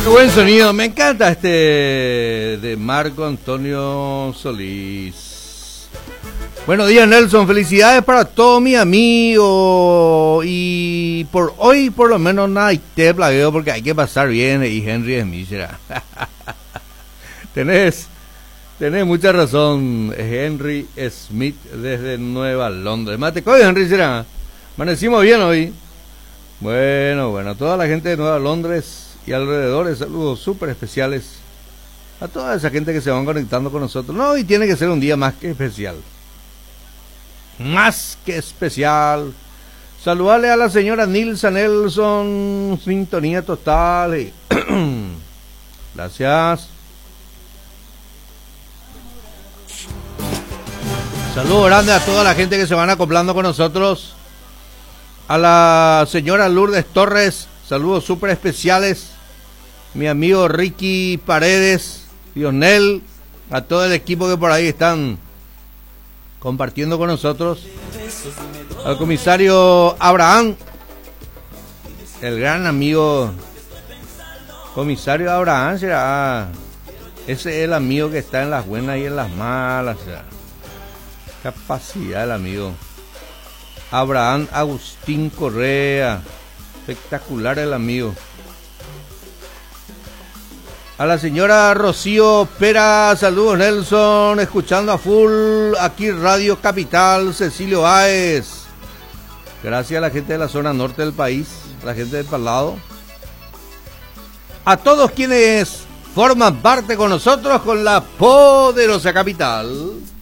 Qué buen sonido, me encanta este de Marco Antonio Solís. Buenos días, Nelson, felicidades para todos mis amigos. Y por hoy por lo menos nada te plagueo porque hay que pasar bien. Y Henry Smith será. Tenés mucha razón, Henry Smith desde Nueva Londres. Mate, ¿cómo Henry será? Amanecimos bien hoy. Bueno, toda la gente de Nueva Londres y alrededores, saludos súper especiales a toda esa gente que se van conectando con nosotros. No, y tiene que ser un día más que especial. Más que especial. Saludarle a la señora Nilsa Nelson, sintonía total. Gracias. Saludos grandes a toda la gente que se van acoplando con nosotros. A la señora Lourdes Torres, saludos súper especiales. Mi amigo Ricky Paredes, Lionel, a todo el equipo que por ahí están compartiendo con nosotros. Al comisario Abraham, el gran amigo comisario Abraham, será ese es el amigo que está en las buenas y en las malas. Será capacidad del amigo Abraham Agustín Correa, espectacular el amigo. A la señora Rocío Pera, saludos Nelson, escuchando a full aquí Radio Capital, Cecilio Báez. Gracias a la gente de la zona norte del país, la gente del Palado. A todos quienes forman parte con nosotros con la poderosa capital.